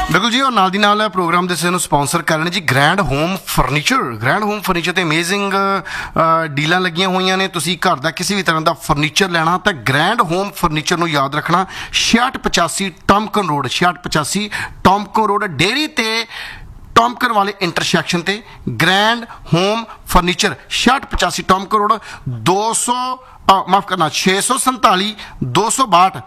ਬਿਲਕੁਲ ਜੀ, ਔਰ ਨਾਲ ਦੀ ਨਾਲ ਪ੍ਰੋਗਰਾਮ ਦੇ ਨੂੰ ਸਪਾਂਸਰ ਕਰ ਰਹੇ ਨੇ ਜੀ grand home furniture. Grand home furniture ਤੇ ਅਮੇਜ਼ਿੰਗ ਡੀਲਾਂ ਲੱਗੀਆਂ ਹੋਈਆਂ ਨੇ। ਤੁਸੀਂ ਘਰ ਦਾ ਕਿਸੇ ਵੀ ਤਰ੍ਹਾਂ ਦਾ ਫਰਨੀਚਰ ਲੈਣਾ ਤਾਂ ਗ੍ਰੈਂਡ ਹੋਮ ਫਰਨੀਚਰ ਨੂੰ ਯਾਦ ਰੱਖਣਾ, 6685 ਟਾਮਕਨ ਰੋਡ, 6685 ਟਾਮਕਨ ਰੋਡ, ਡੇਅਰੀ ਤੇ ਟਾਮਕਨ ਵਾਲੇ ਇੰਟਰਸੈਕਸ਼ਨ ਤੇ ਗ੍ਰੈਂਡ ਹੋਮ ਫਰਨੀਚਰ, 6685 ਟਾਮਕਨ ਰੋਡ, 200 ਮਾਫ ਕਰਨਾ 647 262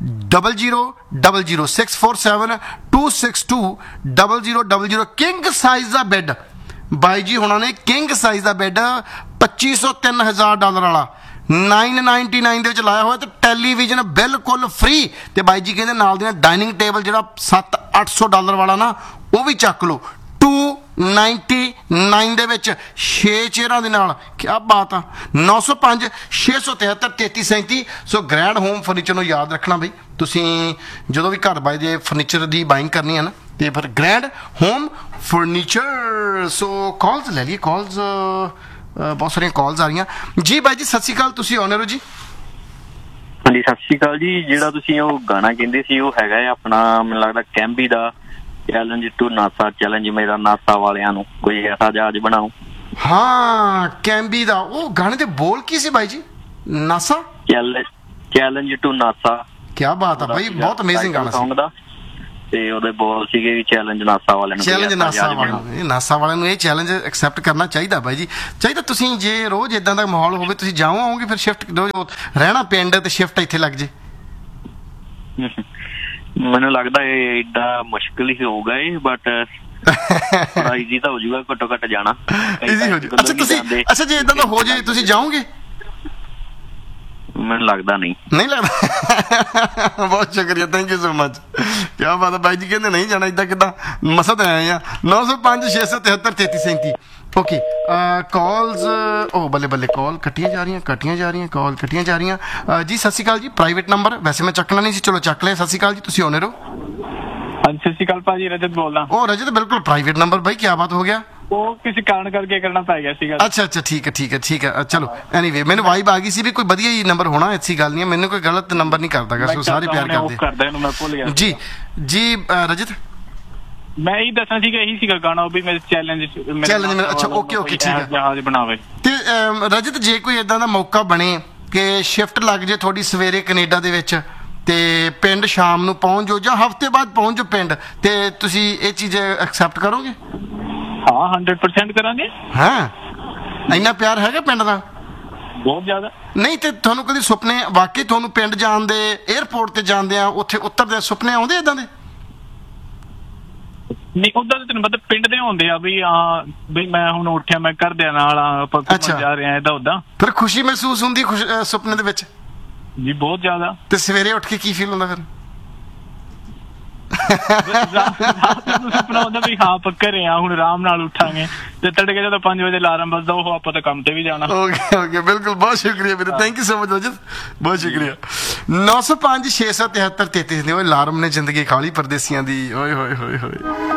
0000 647 262 0000। ਕਿੰਗ ਸਾਈਜ਼ ਦਾ ਬੈੱਡ ਬਾਈ ਜੀ ਹੁਣਾਂ ਨੇ, ਕਿੰਗ ਸਾਈਜ਼ ਦਾ ਬੈੱਡ $2500 $3000 ਵਾਲਾ 999 ਦੇ ਵਿੱਚ ਲਾਇਆ ਹੋਇਆ ਤੇ ਟੈਲੀਵਿਜ਼ਨ ਬਿਲਕੁਲ ਫ੍ਰੀ। ਤੇ ਬਾਈ ਜੀ ਕਹਿੰਦੇ ਨਾਲ ਦੀ ਨਾਲ ਡਾਈਨਿੰਗ ਟੇਬਲ ਜਿਹੜਾ $700-800 ਵਾਲਾ ਨਾ ਉਹ ਵੀ ਚੱਕ ਲਓ 299 ਦੇ ਵਿੱਚ 6 ਚੇਅਰਾਂ ਦੇ ਨਾਲ। ਕਿਆ ਬਾਤ ਆ। 905 673 3337। ਸੋ ਗ੍ਰੈਂਡ ਹੋਮ ਫਰਨੀਚਰ ਨੂੰ ਯਾਦ ਰੱਖਣਾ ਬਈ, ਤੁਸੀਂ ਜਦੋਂ ਵੀ ਘਰ ਬਾਈ ਦੇ ਫਰਨੀਚਰ ਦੀ ਬਾਇੰਗ ਕਰਨੀ ਹੈ ਨਾ ਤੇ ਫਿਰ ਗ੍ਰੈਂਡ ਹੋਮ ਫਰਨੀਚਰ। ਸੋ ਕਾਲਸ ਲੈ ਲਈਏ, ਕਾਲਸ ਬਹੁਤ ਸਾਰੀਆਂ ਕਾਲਸ ਆ ਰਹੀਆਂ ਜੀ। ਬਾਈ ਜੀ ਸਤਿ ਸ਼੍ਰੀ ਅਕਾਲ, ਤੁਸੀਂ ਆਨਰ ਹੋ ਜੀ। ਹਾਂਜੀ ਸਤਿ ਸ਼੍ਰੀ ਅਕਾਲ ਜੀ। ਜਿਹੜਾ ਤੁਸੀਂ ਉਹ ਗਾਣਾ ਕਹਿੰਦੇ ਸੀ ਉਹ ਹੈਗਾ ਹੈ ਆਪਣਾ, ਮੈਨੂੰ ਲੱਗਦਾ ਕੈਂਬੀ ਦਾ, ਚੈਲੰਜ ਟੂ ਨਾਸਾ, ਚੈਲੰਜ ਮੇਰਾ ਨਾਸਾ ਵਾਲਿਆਂ ਨੂੰ ਕੋਈ ਐਸਾ ਜਹਾਜ਼ ਬਣਾਓ। ਹਾਂ ਕੈਂਬੀ ਦਾ ਉਹ ਗਾਣੇ ਦੇ ਬੋਲ ਕੀ ਸੀ ਬਾਈ ਜੀ? NASA challenge to NASA. ਕਿਆ ਬਾਤ ਆ ਬਾਈ, ਬਹੁਤ ਅਮੇਜ਼ਿੰਗ ਗਾਣਾ ਸੀ ਦਾ। ਤੇ ਉਹਦੇ ਬੋਲ ਸੀਗੇ ਚੈਲੰਜ ਨਾਸਾ ਵਾਲਿਆਂ ਨੂੰ, ਚੈਲੰਜ ਨਾਸਾ ਵਾਲਿਆਂ ਨੂੰ। ਨਾਸਾ ਵਾਲਿਆਂ ਨੂੰ ਇਹ ਚੈਲੰਜ ਐਕਸੈਪਟ ਕਰਨਾ ਚਾਹੀਦਾ ਬਾਈ ਜੀ, ਚਾਹੀਦਾ। ਤੁਸੀਂ ਜੇ ਰੋਜ਼ ਇਦਾਂ ਦਾ ਮਾਹੌਲ ਹੋਵੇ ਤੁਸੀਂ ਜਾਓ ਆਓਗੇ ਫਿਰ ਸ਼ਿਫਟ ਰੋਜ਼ ਰਹਿਣਾ ਪਿੰਡ ਤੇ ਸ਼ਿਫਟ ਇੱਥੇ ਲੱਗ ਜੇ। ਮੈਨੂੰ ਲੱਗਦਾ ਇਹ ਏਡਾ ਮੁਸ਼ਕਿਲ ਹੀ ਹੋਊਗਾ ਇਹ, ਬਟ ਈਜ਼ੀ ਤਾਂ ਹੋ ਜਾਊਗਾ ਘੱਟੋ ਘੱਟ ਜਾਣਾ। ਈਜ਼ੀ ਹੋ ਜਾਊ। ਅੱਛਾ ਤੁਸੀਂ, ਅੱਛਾ ਜੇ ਇਦਾਂ ਦਾ ਹੋ ਜਾਏ ਤੁਸੀਂ ਜਾਓਗੇ? ਮੈਨੂੰ ਲੱਗਦਾ ਨਹੀਂ ਲੱਗਦਾ। ਬਹੁਤ ਸ਼ੁਕਰੀਆ, ਥੈਂਕ ਯੂ ਸੋ ਮਚ। ਕਿਆ ਬਾਤ ਹੈ ਬਾਈ ਜੀ, ਕਹਿੰਦੇ ਨਹੀਂ ਜਾਣਾ ਇੱਦਾਂ ਕਿੱਦਾਂ, ਮਸਾ ਤਾਂ ਆਏ ਆ। 905 673 3337। ਓਕੇ ਕਾਲਸ, ਉਹ ਬੱਲੇ ਬੱਲੇ ਕਾਲ ਕੱਟੀਆਂ ਜਾ ਰਹੀਆਂ ਕਾਲ ਕੱਟੀਆਂ ਜਾ ਰਹੀਆਂ ਜੀ। ਸਤਿ ਸ਼੍ਰੀ ਅਕਾਲ ਜੀ, ਪ੍ਰਾਈਵੇਟ ਨੰਬਰ ਵੈਸੇ ਮੈਂ ਚੱਕਣਾ ਨਹੀਂ ਸੀ, ਚਲੋ ਚੱਕ ਲਿਆ। ਸਤਿ ਸ਼੍ਰੀ ਅਕਾਲ ਜੀ, ਤੁਸੀਂ ਆਨਰ ਹੋ? ਹਾਂਜੀ ਸਤਿ ਸ਼੍ਰੀ ਅਕਾਲ ਭਾਜੀ, ਰਜਤ ਬੋਲਦਾ। ਉਹ ਰਜਤ ਬਿਲਕੁਲ ਪ੍ਰਾਈਵੇਟ ਨੰਬਰ ਬਾਈ, ਕਿਆ ਬਾਤ ਹੋ ਗਿਆ? ਉਹ ਕਿਸੇ ਕਾਰਨ ਕਰਕੇ ਕਰਨਾ ਪੈ ਗਿਆ ਸੀਗਾ। ਅੱਛਾ ਠੀਕ ਹੈ ਚਲੋ। ਐਨੀਵੇ ਮੈਨੂੰ ਵਾਈਬ ਆ ਗਈ ਸੀ ਵੀ ਕੋਈ ਵਧੀਆ ਹੀ ਨੰਬਰ ਹੋਣਾ, ਐਸੀ ਗੱਲ ਨਹੀਂ ਹੈ। ਮੈਨੂੰ ਕੋਈ ਗਲਤ ਨੰਬਰ ਨਹੀਂ ਕਰਦਾਗਾ, ਸੋ ਸਾਰੇ ਪਿਆਰ ਕਰਦੇ ਮੈਂ ਭੁੱਲ ਗਿਆ ਜੀ। ਰਜਤ ਮੈਂ ਇਹੀ ਦੱਸਣਾ ਸੀਗਾ, ਇਹੀ ਸੀਗਾ ਗਾਣਾ ਉਹ ਵੀ ਮੇਰੇ ਚੈਲੰਜ। ਅੱਛਾ ਓਕੇ ਠੀਕ ਹੈ। ਜਹਾਜ਼ ਬਣਾਵੇ ਤੇ ਰਜਤ ਜੇ ਕੋਈ ਏਦਾਂ ਦਾ ਮੌਕਾ ਬਣੇ ਕਿ ਸ਼ਿਫਟ ਲੱਗ ਜੇ ਤੁਹਾਡੀ ਸਵੇਰੇ ਕੈਨੇਡਾ ਦੇ ਵਿੱਚ ਤੇ ਪਿੰਡ ਸ਼ਾਮ ਨੂੰ ਪਹੁੰਚ ਜਾਓ ਜਾਂ ਹਫ਼ਤੇ ਬਾਅਦ ਪਹੁੰਚ ਜਾਓ ਪਿੰਡ, ਤੇ ਤੁਸੀਂ ਇਹ ਚੀਜ਼ ਐਕਸੈਪਟ ਕਰੋਗੇ? ਹਾਂ 100% ਕਰਾਂਗੇ। ਹਾਂ ਇੰਨਾ ਪਿਆਰ ਹੈਗਾ ਪਿੰਡ ਦਾ? ਬਹੁਤ ਜ਼ਿਆਦਾ। ਨਹੀਂ ਤੇ ਤੁਹਾਨੂੰ ਕਦੀ ਸੁਪਨੇ ਵਾਕਈ ਤੁਹਾਨੂੰ ਪਿੰਡ ਜਾਣ ਦੇ, 에ਅਰਪੋਰਟ ਤੇ ਜਾਂਦੇ ਆ ਉੱਥੇ ਉਤਰਦੇ ਸੁਪਨੇ ਆਉਂਦੇ ਏਦਾਂ ਦੇ? ਨਹੀਂ ਉਦਾਂ ਤੈਨੂੰ ਪਤਾ ਪਿੰਡ ਦੇ ਹੁੰਦੇ ਆ ਵੀ ਹਾਂ ਬਈ ਮੈਂ ਹੁਣ ਉੱਠਿਆ, ਮੈਂ ਘਰਦਿਆਂ ਨਾਲ ਆਪਾਂ ਘੁੰਮਣ ਜਾ ਰਹੇ ਆ, ਏਦਾਂ ਉਦਾਂ ਫਿਰ ਖੁਸ਼ੀ ਮਹਿਸੂਸ ਹੁੰਦੀ ਸੁਪਨੇ ਦੇ ਵਿੱਚ ਜੀ? ਬਹੁਤ ਜ਼ਿਆਦਾ। ਤੇ ਸਵੇਰੇ ਉੱਠ ਕੇ ਕੀ ਫੀਲ ਹੁੰਦਾ ਫਿਰ? ਸੁਪਨਾ ਹੁੰਦਾ ਵੀ ਹਾਂ ਆਪਾਂ ਘਰੇ ਆ, ਹੁਣ ਆਰਾਮ ਨਾਲ ਉੱਠਾਂਗੇ ਤੇ ਤੜਕੇ ਜਦੋਂ 5 ਵਜੇ ਅਲਾਰਮ ਵੱਜਦਾ ਉਹ ਆਪਾਂ ਤਾਂ ਕੰਮ ਤੇ ਵੀ ਜਾਣਾ। ਓਕੇ ਬਿਲਕੁਲ, ਬਹੁਤ ਸ਼ੁਕਰੀਆ ਵੀਰੇ, thank you so much Rajat, ਬਹੁਤ ਸ਼ੁਕਰੀਆ। 905 673 33। ਅਲਾਰਮ ਨੇ ਜ਼ਿੰਦਗੀ ਖਾਲੀ ਪਰਦੇਸੀਆਂ ਦੀ, ਓਏ ਹੋਏ ਹੋਏ ਹੋਏ।